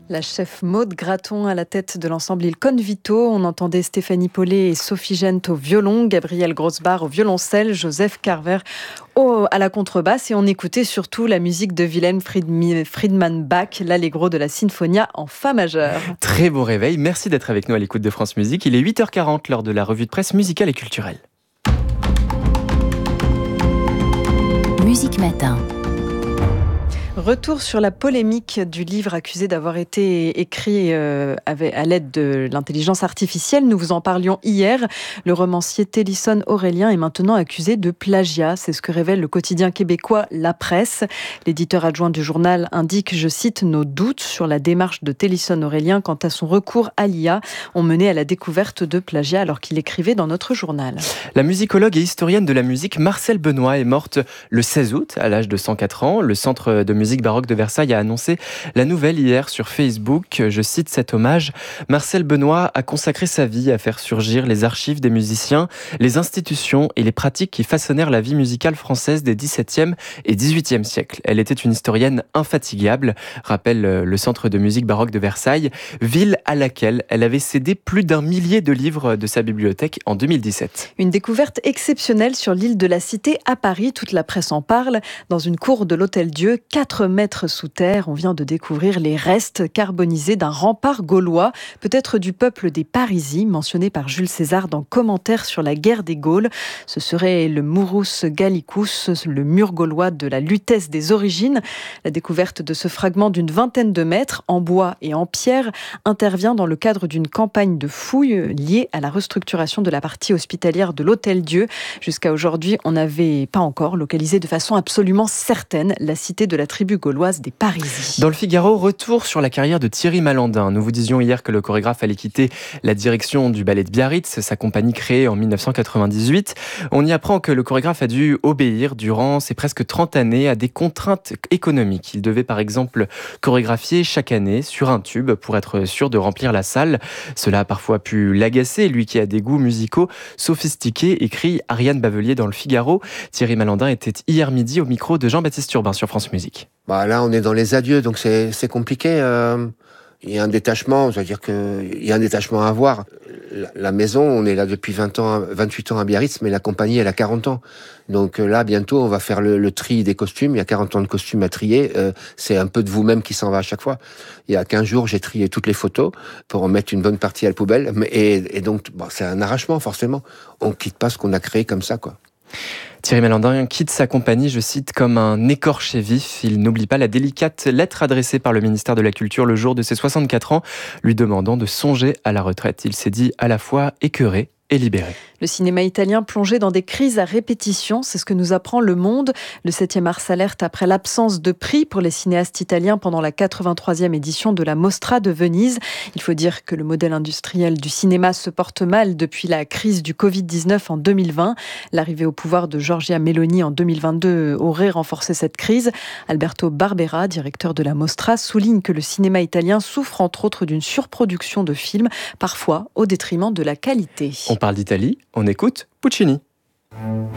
La chef Maude Graton à la tête de l'ensemble Il Convito. On entendait Stéphanie Paulet et Sophie Gent au violon, Gabriel Grossbar au violoncelle, Joseph Carver à la contrebasse. Et on écoutait surtout la musique de Wilhelm Friedman Bach, l'Allegro de la Sinfonia en fa majeur. Très bon réveil, merci d'être avec nous à l'écoute de France Musique. Il est 8h40 lors de la revue de presse musicale et culturelle. Musique Matin. Retour sur la polémique du livre accusé d'avoir été écrit à l'aide de l'intelligence artificielle. Nous vous en parlions hier. Le romancier Télisson Aurélien est maintenant accusé de plagiat. C'est ce que révèle le quotidien québécois La Presse. L'éditeur adjoint du journal indique, je cite, « Nos doutes sur la démarche de Télisson Aurélien quant à son recours à l'IA ont mené à la découverte de plagiat alors qu'il écrivait dans notre journal. » La musicologue et historienne de la musique Marcelle Benoît est morte le 16 août à l'âge de 104 ans. Le Centre de musique baroque de Versailles a annoncé la nouvelle hier sur Facebook. Je cite cet hommage. Marcelle Benoît a consacré sa vie à faire surgir les archives des musiciens, les institutions et les pratiques qui façonnèrent la vie musicale française des XVIIe et XVIIIe siècles. Elle était une historienne infatigable, rappelle le Centre de musique baroque de Versailles, ville à laquelle elle avait cédé plus d'1 millier de livres de sa bibliothèque en 2017. Une découverte exceptionnelle sur l'île de la Cité à Paris. Toute la presse en parle. Dans une cour de l'Hôtel-Dieu, 4 mètres sous terre, on vient de découvrir les restes carbonisés d'un rempart gaulois, peut-être du peuple des Parisis, mentionné par Jules César dans Commentaires sur la guerre des Gaules. Ce serait le Murus Gallicus, le mur gaulois de la Lutèce des origines. La découverte de ce fragment d'une 20aine de mètres, en bois et en pierre, intervient dans le cadre d'une campagne de fouilles liée à la restructuration de la partie hospitalière de l'Hôtel-Dieu. Jusqu'à aujourd'hui, on n'avait pas encore localisé de façon absolument certaine la cité de la tribu gauloise des Parisis. Dans le Figaro, retour sur la carrière de Thierry Malandin. Nous vous disions hier que le chorégraphe allait quitter la direction du ballet de Biarritz, sa compagnie créée en 1998. On y apprend que le chorégraphe a dû obéir durant ses presque 30 années à des contraintes économiques. Il devait par exemple chorégraphier chaque année sur un tube pour être sûr de remplir la salle. Cela a parfois pu l'agacer, lui qui a des goûts musicaux sophistiqués, écrit Ariane Bavelier dans le Figaro. Thierry Malandin était hier midi au micro de Jean-Baptiste Urbain sur France Musique. Là, on est dans les adieux, donc c'est compliqué. Il y a un détachement, c'est-à-dire qu'il y a un détachement à avoir. La maison, on est là depuis 28 ans à Biarritz, mais la compagnie, elle a 40 ans. Donc là, bientôt, on va faire le tri des costumes. Il y a 40 ans de costumes à trier. C'est un peu de vous-même qui s'en va à chaque fois. Il y a 15 jours, j'ai trié toutes les photos pour en mettre une bonne partie à la poubelle. Et donc, c'est un arrachement, forcément. On quitte pas ce qu'on a créé comme ça, quoi. Thierry Malandin quitte sa compagnie, je cite, comme un écorché vif. Il n'oublie pas la délicate lettre adressée par le ministère de la Culture le jour de ses 64 ans, lui demandant de songer à la retraite. Il s'est dit à la fois écœuré et libéré. Le cinéma italien plongé dans des crises à répétition, c'est ce que nous apprend Le Monde. Le 7e art s'alerte après l'absence de prix pour les cinéastes italiens pendant la 83e édition de la Mostra de Venise. Il faut dire que le modèle industriel du cinéma se porte mal depuis la crise du Covid-19 en 2020. L'arrivée au pouvoir de Giorgia Meloni en 2022 aurait renforcé cette crise. Alberto Barbera, directeur de la Mostra, souligne que le cinéma italien souffre entre autres d'une surproduction de films, parfois au détriment de la qualité. On parle d'Italie, on écoute Puccini.